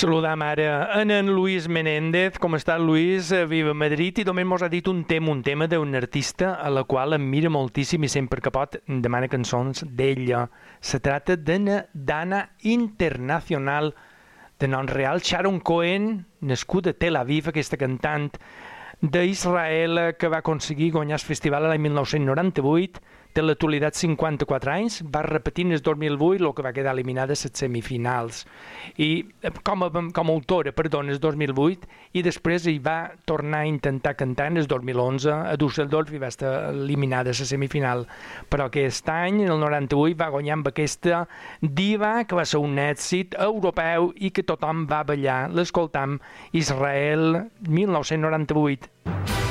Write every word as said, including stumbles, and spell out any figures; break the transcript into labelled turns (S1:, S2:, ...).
S1: Saludam ara en en Luis Menéndez. Com està, Luis? Viva Madrid. I només mos ha dit un tema, un tema d'un artista a la qual admira moltíssim i sempre que pot demana cançons d'ella. Se trata d'una dana internacional de nom real, Sharon Cohen, nascuda a Tel Aviv, aquesta cantant d'Israel que va aconseguir guanyar el festival l'any mil nou-cents noranta-vuit, té a l'actualitat cinquanta-quatre anys, va repetir en el dos mil vuit el que va quedar eliminada a les semifinals. I com a, com a autora, perdó, en el dos mil vuit, i després hi va tornar a intentar cantar en el dos mil onze a Düsseldorf i va estar eliminada a la semifinal. Però aquest any, en el noranta-vuit, va guanyar amb aquesta diva que va ser un èxit europeu i que tothom va ballar. L'escoltam, Israel, mil nou-cents noranta-vuit.